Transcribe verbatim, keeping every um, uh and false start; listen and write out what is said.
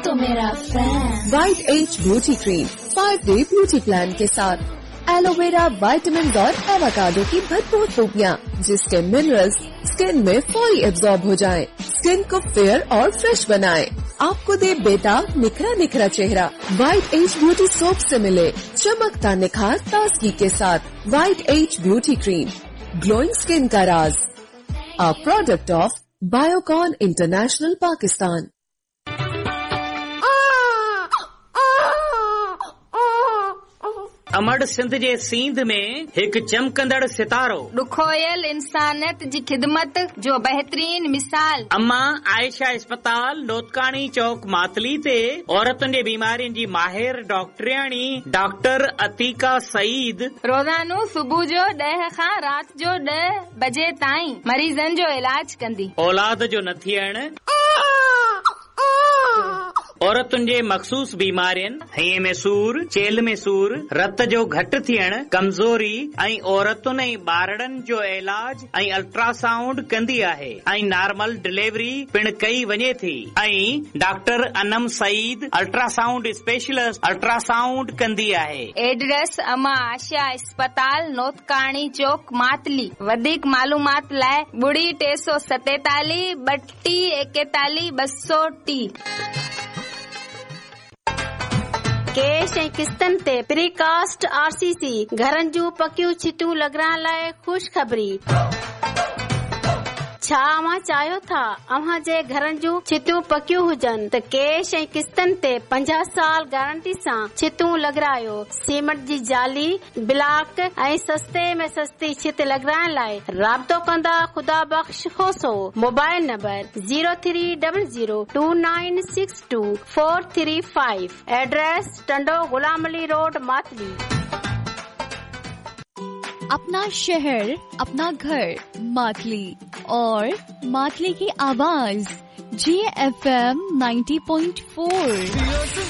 तो मेरा fan. White age beauty cream five day beauty plan के साथ एलोवेरा, विटामिन और एवोकाडो की भरपूर खूबियाँ, जिसके मिनरल्स स्किन में फौरी एब्जॉर्ब हो जाएं, स्किन को फेयर और फ्रेश बनाएं, आपको दे बेताब निखरा निखरा चेहरा। वाइट एज ब्यूटी सोप से मिले चमकता निखार ताजगी के साथ। White age beauty cream, glowing skin का राज। A product of Biocon international Pakistan. अमड़ Sindh जे सींध में एक चमकंदड़ सितारो, ॾुखोयल इंसानियत जी खिदमत जो बहितरीन मिसाल। अम्मा आयशा अस्पताल लोतकानी चौक मातली ते औरतुनि जे बीमारियुनि जी माहिर डॉक्टरियाणी डॉक्टर अतीका सईद रोज़ानो सुबुह जो ॾह खां राति जो ॾह बजे ताईं मरीज़नि जो इलाज कंदी। औलाद जो न थियण, औरतुनि जे मखसूस बीमारियुनि, हईअ में सूर, चेल में सूर, रत जो घटि थियण, कमज़ोरी ऐं औरतुनि ऐं ॿारड़नि जो इलाज ऐं अल्ट्रासाउंड कंदी आहे ऐं नॉर्मल डिलीवरी पिण कई वञे थी। ऐं doctor Anam Saeed ultrasound specialist ultrasound कंदी आहे। एड्रेस अमा आशा अस्पताल नोतकाणी चौक मातली। वधीक मालूमात लाइ ॿुड़ी टे सौ सतेतालीह ॿटीह एकतालीह ॿ सौ टी। कैश ऐं किस्तनि ते प्रीकास्ट आरसीसी घरनि जूं पकियूं छिटियूं लॻाइण लाइ ख़ुशख़बरी। छा अव्हां चाहियो था अव्हां जे घरनि जूं छिटियूं पकियूं हुजनि त कैश ऐं किस्तनि ते पंजाह साल गारंटी सां छिटियूं लॻारायो। सीमेंट जी जाली, ब्लॉक ऐं सस्ते में सस्ती छित लॻाइण लाइ राब्तो कंदा ख़ुदा बख़्श खोसो। Mobile number zero three double zero two nine six two four three five. Address Tando Ghulam Ali road Matali. अपना शहर, अपना घर, मातली और मातली की आवाज जी F M ninety point four.